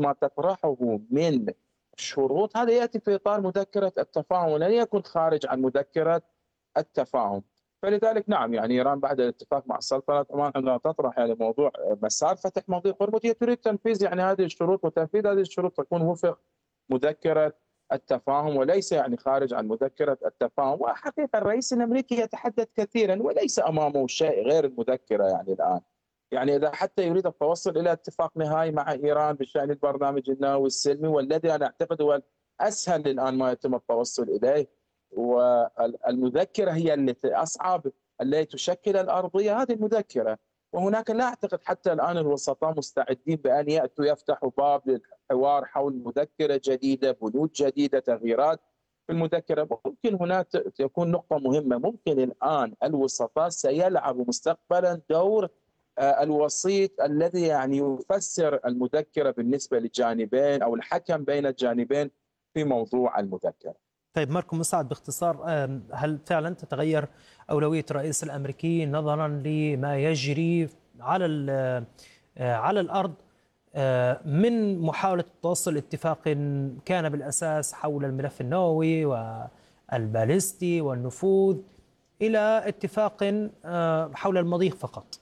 ما تطرحه من شروط هذا يأتي في إطار مذكرة التفاهم ولن يكن خارج عن مذكرة التفاهم. فلذلك نعم يعني إيران بعد الاتفاق مع سلطنة عمان عندما تطرح يعني موضوع مسار فتح مضيق هرمز هي تريد تنفيذ يعني هذه الشروط، وتنفيذ هذه الشروط تكون وفق مذكرة التفاهم وليس يعني خارج عن مذكرة التفاهم. وحقيقة الرئيس الأمريكي يتحدث كثيرا وليس أمامه شيء غير المذكرة يعني الآن. يعني إذا حتى يريد التوصل إلى اتفاق نهائي مع إيران بشأن البرنامج النووي السلمي، والذي أنا أعتقد هو الأسهل الآن ما يتم التوصل إليه، والمذكرة هي التي أصعب التي تشكل الأرضية هذه المذكرة. وهناك لا أعتقد حتى الآن الوسطاء مستعدين بأن يأتوا يفتحوا باب للحوار حول مذكرة جديدة، بنود جديدة، تغييرات في المذكرة. ممكن هناك تكون نقطة مهمة، ممكن الآن الوسطاء سيلعبوا مستقبلا دور الوسيط الذي يعني يفسر المذكرة بالنسبة للجانبين أو الحكم بين الجانبين في موضوع المذكرة. طيب ماركو مساعد، باختصار هل فعلا تتغير أولوية الرئيس الأمريكي نظرا لما يجري على الأرض من محاولة توصل اتفاق كان بالأساس حول الملف النووي والباليستي والنفوذ إلى اتفاق حول المضيق فقط؟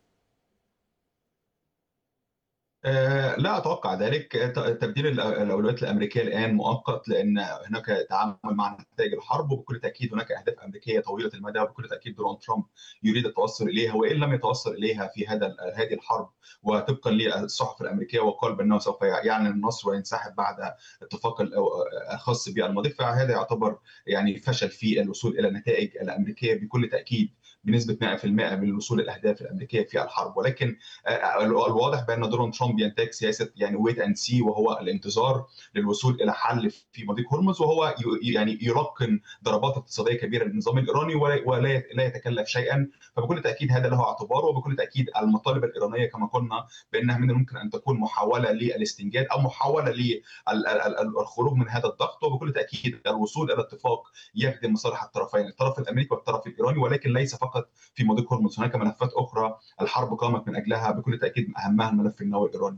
لا أتوقع ذلك. تبديل الأولويات الأمريكية الآن مؤقت، لأن هناك تعامل مع نتائج الحرب، وبكل تأكيد هناك أهداف أمريكية طويلة المدى، وبكل تأكيد دونالد ترامب يريد التوصل إليها، وإن لم يتوصل إليها في هذه الحرب. وطبقا للصحف الأمريكية وقال بأنه سوف يعلن النصر وينسحب بعد اتفاق الخاص بالمضيق، فهذا يعتبر يعني فشل في الوصول إلى النتائج الأمريكية بكل تأكيد بنسبة 100% من الوصول للأهداف الأمريكية في الحرب. ولكن الواضح بأن دونالد ترامب ينتهج سياسة يعني ويت أند سي، وهو الانتظار للوصول إلى حل في مضيق هرمز، وهو يعني يرقن ضربات اقتصادية كبيرة للنظام الإيراني ولا يتكلف شيئا. فبكل تأكيد هذا له اعتباره، وبكل تأكيد المطالب الإيرانية كما قلنا بأنها من الممكن أن تكون محاولة للاستنجاد أو محاولة للخروج من هذا الضغط. وبكل تأكيد الوصول إلى اتفاق يخدم مصالح الطرفين، الطرف الأمريكي والطرف الإيراني، ولكن ليس فقط في مضيق هرمز، هناك ملفات أخرى الحرب قامت من أجلها، بكل تأكيد أهمها الملف النووي الإيراني.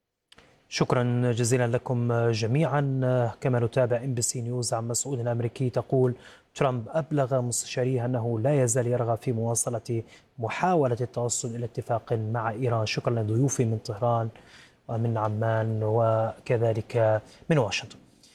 شكرا جزيلا لكم جميعا. كما نتابع MBC نيوز عن مسؤول أمريكي تقول ترامب أبلغ مستشاريه أنه لا يزال يرغب في مواصلة محاولة التوصل إلى اتفاق مع إيران. شكرا لضيوفي من طهران ومن عمان وكذلك من واشنطن.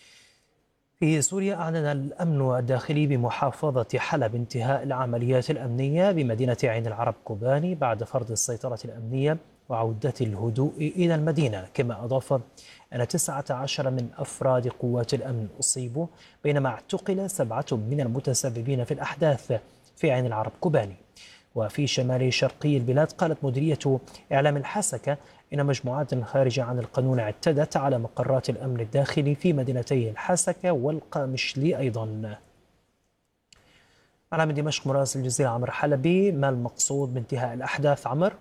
في سوريا أعلن الأمن الداخلي بمحافظة حلب انتهاء العمليات الأمنية بمدينة عين العرب كوباني بعد فرض السيطرة الأمنية وعودة الهدوء إلى المدينة. كما أضاف أن 19 من أفراد قوات الأمن أصيبوا، بينما اعتقل 7 من المتسببين في الأحداث في عين العرب كوباني. وفي شمال شرقي البلاد قالت مديرية إعلام الحسكة إن مجموعات خارجة عن القانون اعتدت على مقرات الأمن الداخلي في مدينتي الحسكة والقامشلي أيضا. معنا من دمشق مراسل الجزيرة عمر حلبي، ما المقصود بانتهاء الأحداث عمر؟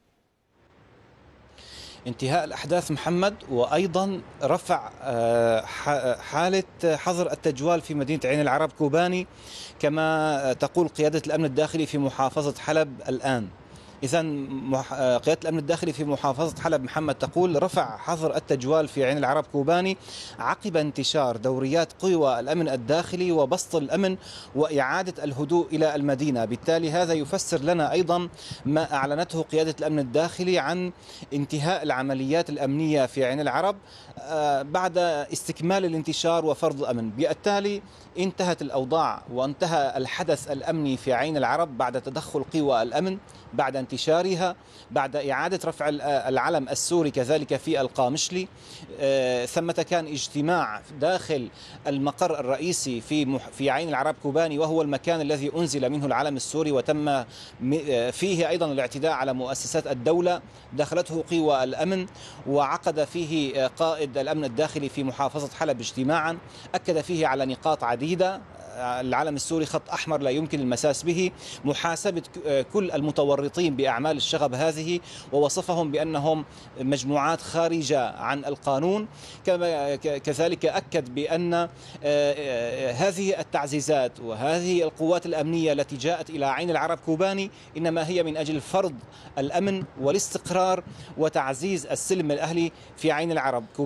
انتهاء الأحداث محمد، وأيضا رفع حالة حظر التجوال في مدينة عين العرب كوباني كما تقول قيادة الأمن الداخلي في محافظة حلب الآن. إذن قيادة الأمن الداخلي في محافظة حلب محمد تقول رفع حظر التجوال في عين العرب كوباني عقب انتشار دوريات قوى الأمن الداخلي وبسط الأمن وإعادة الهدوء إلى المدينة. بالتالي هذا يفسر لنا أيضا ما أعلنته قيادة الأمن الداخلي عن انتهاء العمليات الأمنية في عين العرب بعد استكمال الانتشار وفرض الأمن. بالتالي انتهت الأوضاع وانتهى الحدث الأمني في عين العرب بعد تدخل قوى الأمن، بعد انتشارها، بعد إعادة رفع العلم السوري كذلك في القامشلي. ثمة كان اجتماع داخل المقر الرئيسي في عين العرب كوباني، وهو المكان الذي أنزل منه العلم السوري، وتم فيه أيضا الاعتداء على مؤسسات الدولة. دخلته قوى الأمن وعقد فيه قائد الأمن الداخلي في محافظة حلب اجتماعا أكد فيه على نقاط عديدة. العلم السوري خط أحمر لا يمكن المساس به، محاسبة كل المتورطين بأعمال الشغب هذه، ووصفهم بأنهم مجموعات خارجة عن القانون. كذلك أكد بأن هذه التعزيزات وهذه القوات الأمنية التي جاءت إلى عين العرب كوباني إنما هي من أجل فرض الأمن والاستقرار وتعزيز السلم الأهلي في عين العرب.